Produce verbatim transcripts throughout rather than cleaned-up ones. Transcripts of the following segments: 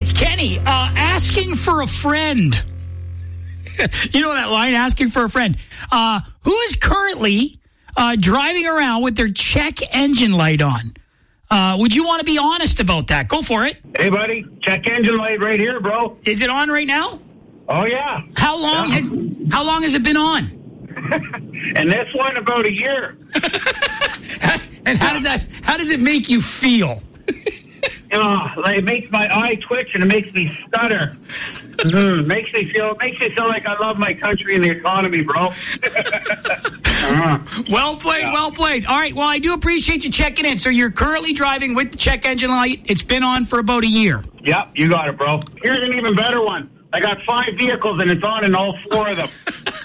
it's Kenny. Uh, asking for a friend. You know that line, asking for a friend. Uh, who is currently uh, driving around with their check engine light on? Uh, would you want to be honest about that? Go for it. Hey, buddy. Check engine light right here, bro. Is it on right now? Oh, yeah. How long yeah. has How long has it been on? And this one, about a year. And how does that? How does it make you feel? Oh, like it makes my eye twitch and it makes me stutter. Mm, makes me feel makes me feel like I love my country and the economy, bro. uh, well played, yeah. well played. All right, well, I do appreciate you checking in. So you're currently driving with the check engine light. It's been on for about a year. Yep, you got it, bro. Here's an even better one. I got five vehicles and it's on in all four of them.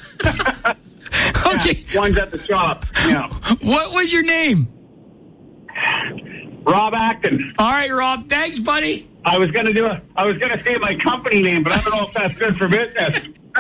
Okay. Yeah, one's at the shop. Yeah. What was your name? Rob Acton. All right, Rob. Thanks, buddy. I was gonna do a. I was gonna say my company name, but I don't know if that's good for business.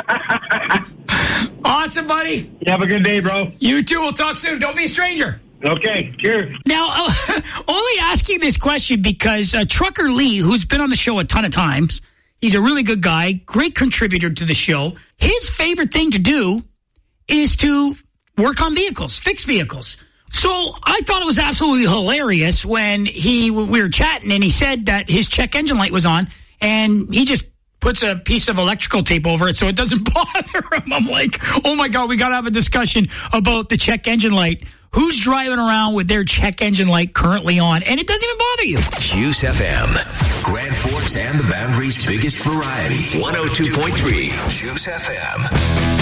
Awesome, buddy. You have a good day, bro. You too. We'll talk soon. Don't be a stranger. Okay. Cheers. Now, uh, only asking this question because uh, Trucker Lee, who's been on the show a ton of times, he's a really good guy, great contributor to the show. His favorite thing to do is to work on vehicles, fix vehicles. So I thought it was absolutely hilarious when he we were chatting and he said that his check engine light was on and he just puts a piece of electrical tape over it so it doesn't bother him. I'm like, oh my God, we got to have a discussion about the check engine light. Who's driving around with their check engine light currently on? And it doesn't even bother you. Juice F M, Grand Forks and the Boundary's biggest variety. one oh two point three Juice F M.